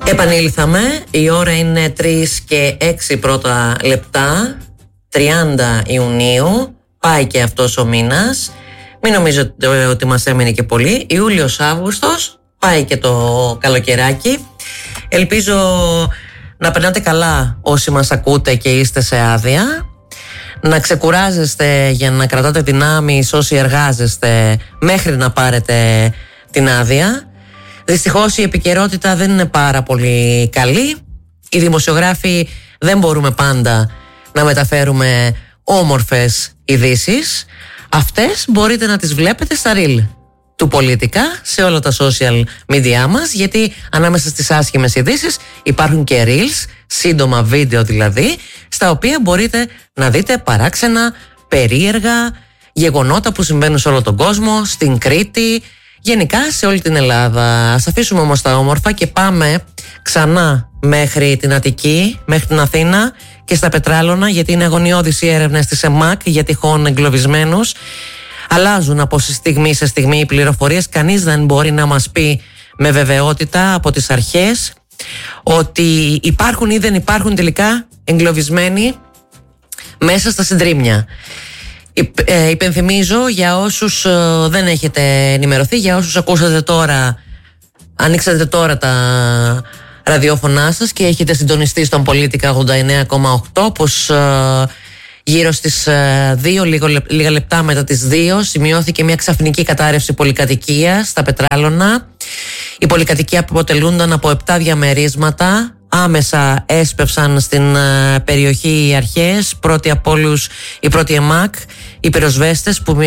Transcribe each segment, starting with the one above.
Επανήλθαμε, η ώρα είναι 3 και 6 πρώτα λεπτά, 30 Ιουνίου, πάει και αυτός ο μήνας. Μην νομίζετε ότι μας έμεινε και πολύ, Ιούλιος-Αύγουστος, πάει και το καλοκαιράκι. Ελπίζω να περνάτε καλά όσοι μας ακούτε και είστε σε άδεια, να ξεκουράζεστε για να κρατάτε δυνάμεις όσοι εργάζεστε μέχρι να πάρετε την άδεια. Δυστυχώς η επικαιρότητα δεν είναι πάρα πολύ καλή. Οι δημοσιογράφοι δεν μπορούμε πάντα να μεταφέρουμε όμορφες ειδήσεις. Αυτές μπορείτε να τις βλέπετε στα reel του Πολίτικα σε όλα τα social media μας, γιατί ανάμεσα στις άσχημες ειδήσεις υπάρχουν και reels, σύντομα βίντεο δηλαδή, στα οποία μπορείτε να δείτε παράξενα, περίεργα γεγονότα που συμβαίνουν σε όλο τον κόσμο, στην Κρήτη, γενικά σε όλη την Ελλάδα. Ας αφήσουμε όμως τα όμορφα και πάμε ξανά μέχρι την Αττική, μέχρι την Αθήνα και στα Πετράλωνα, γιατί είναι αγωνιώδεις οι έρευνες της ΕΜΑΚ για τυχόν εγκλωβισμένους. Αλλάζουν από στιγμή σε στιγμή οι πληροφορίες. Κανείς δεν μπορεί να μας πει με βεβαιότητα από τις αρχές ότι υπάρχουν ή δεν υπάρχουν τελικά εγκλωβισμένοι μέσα στα συντρίμμια. Υπενθυμίζω για όσους δεν έχετε ενημερωθεί, για όσους ακούσατε τώρα, ανοίξατε τώρα τα ραδιόφωνά σας και έχετε συντονιστεί στον Πολίτικα 89,8, πως γύρω στις 2, λίγα λεπτά μετά τις 2, σημειώθηκε μια ξαφνική κατάρρευση πολυκατοικίας στα Πετράλωνα. Η πολυκατοικία αποτελούνταν από 7 διαμερίσματα. Άμεσα έσπευσαν στην περιοχή οι αρχές, πρώτοι από όλους η πρώτη ΕΜΑΚ, οι πυροσβέστες που με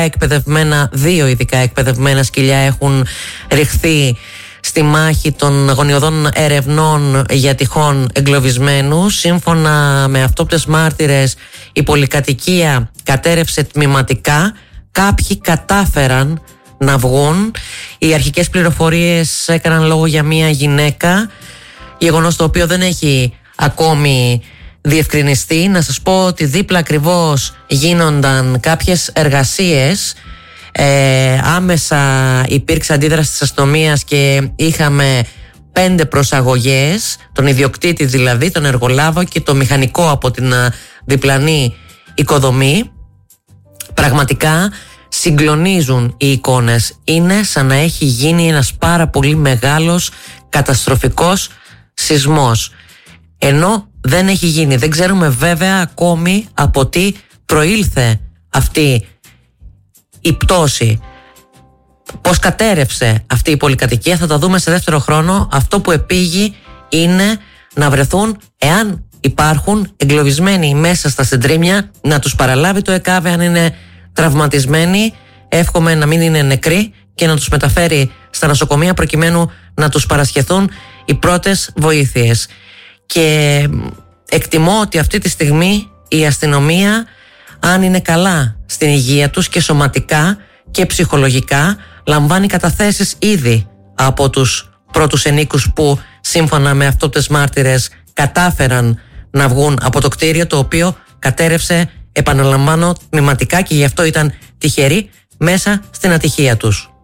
δύο ειδικά εκπαιδευμένα σκυλιά έχουν ρηχθεί στη μάχη των αγωνιωδών ερευνών για τυχόν εγκλωβισμένους. Σύμφωνα με αυτόπτες μάρτυρες, η πολυκατοικία κατέρευσε τμηματικά. Κάποιοι κατάφεραν να βγουν. Οι αρχικές πληροφορίες έκαναν λόγο για μία γυναίκα, γεγονός το οποίο δεν έχει ακόμη διευκρινιστεί. Να σας πω ότι δίπλα ακριβώς γίνονταν κάποιες εργασίες. Άμεσα υπήρξε αντίδραση της αστυνομίας και είχαμε 5 προσαγωγές, τον ιδιοκτήτη δηλαδή, τον εργολάβο και το μηχανικό από την διπλανή οικοδομή. Πραγματικά συγκλονίζουν οι εικόνες. Είναι σαν να έχει γίνει ένας πάρα πολύ μεγάλος καταστροφικός σεισμός, ενώ δεν έχει γίνει. Δεν ξέρουμε βέβαια ακόμη από τι προήλθε αυτή η πτώση, πώς κατέρευσε αυτή η πολυκατοικία. Θα τα δούμε σε δεύτερο χρόνο. Αυτό που επήγει είναι να βρεθούν, εάν υπάρχουν εγκλωβισμένοι μέσα στα συντρίμμια, να τους παραλάβει το ΕΚΑΒ. Αν είναι τραυματισμένοι, εύχομαι να μην είναι νεκροί, και να τους μεταφέρει στα νοσοκομεία προκειμένου να τους παρασχεθούν οι πρώτες βοήθειες. Και εκτιμώ ότι αυτή τη στιγμή η αστυνομία, αν είναι καλά στην υγεία τους και σωματικά και ψυχολογικά, λαμβάνει καταθέσεις ήδη από τους πρώτους ενίκους που σύμφωνα με αυτόπτες μάρτυρες κατάφεραν να βγουν από το κτίριο, το οποίο κατέρευσε, επαναλαμβάνω, τμηματικά, και γι' αυτό ήταν τυχεροί μέσα στην ατυχία τους.